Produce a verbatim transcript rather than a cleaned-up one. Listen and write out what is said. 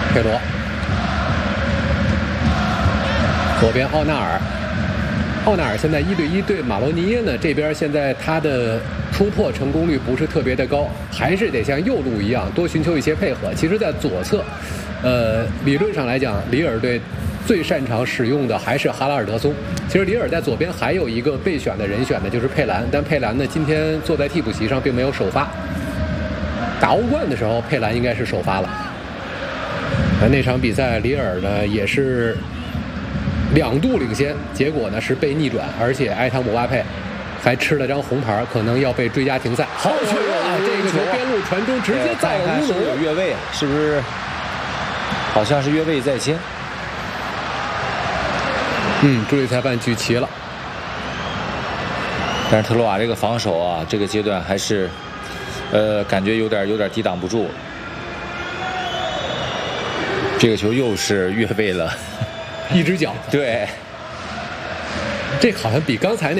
佩罗，左边奥纳尔，奥纳尔现在一对一对马罗尼耶呢，这边现在他的突破成功率不是特别的高，还是得像右路一样多寻求一些配合。其实，在左侧，呃，理论上来讲，里尔队最擅长使用的还是哈拉尔德松。其实里尔在左边还有一个备选的人选呢，就是佩兰，但佩兰呢今天坐在替补席上，并没有首发。打欧冠的时候，佩兰应该是首发了。那场比赛，里尔呢也是两度领先，结果呢是被逆转，而且埃汤姆巴佩还吃了张红牌，可能要被追加停赛。好球啊！这个球边路传中，直接造了乌龙。 有越位，是不是？好像是越位在先。 嗯，助理裁判举旗了。 但是特洛瓦这个防守啊，这个阶段还是，呃，感觉有点有点抵挡不住。这个球又是越位了， 一只脚。 对， 这好像比刚才那